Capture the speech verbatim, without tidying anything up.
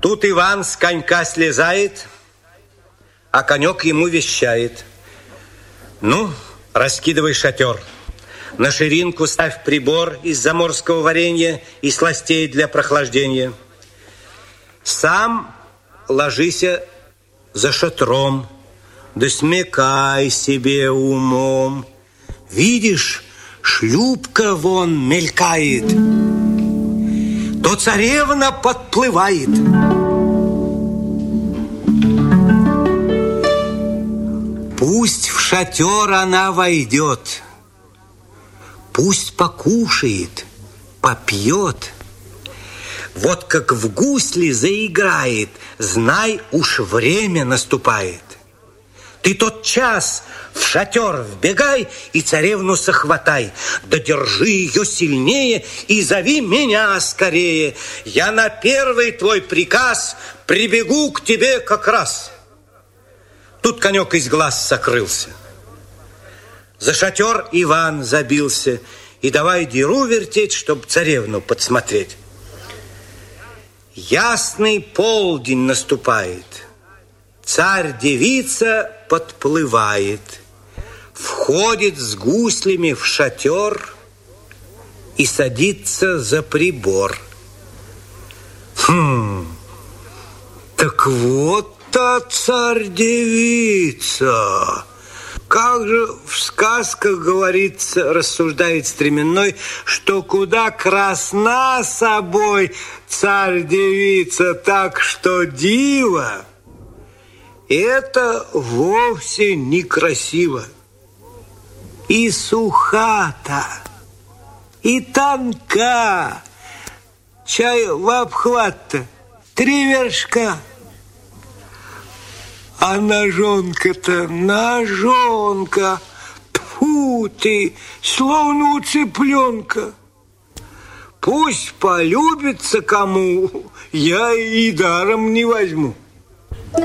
Тут Иван с конька слезает, а конек ему вещает: ну, раскидывай шатер, на ширинку ставь прибор из заморского варенья и сластей для прохлаждения. Сам ложися за шатром, да смекай себе умом. Видишь, шлюпка вон мелькает, то царевна подплывает. Пусть в шатер она войдет, пусть покушает, попьет. Вот как в гусли заиграет, знай, уж время наступает. Ты тот час в шатер вбегай и царевну сохватай. Да держи ее сильнее и зови меня скорее. Я на первый твой приказ прибегу к тебе как раз. Тут конек из глаз сокрылся. За шатер Иван забился и давай деру вертеть, чтоб царевну подсмотреть. Ясный полдень наступает, царь-девица подплывает, входит с гуслями в шатер и садится за прибор. Хм, так вот та царь-девица. Как же в сказках говорится, рассуждает Стременной, что куда красна собой царь-девица, так что диво, это вовсе некрасиво. И суха-то, и тонка, чай в обхват-то три вершка. А ножонка-то, ножонка, тьфу ты, словно у цыпленка. Пусть полюбится кому, я и даром не возьму.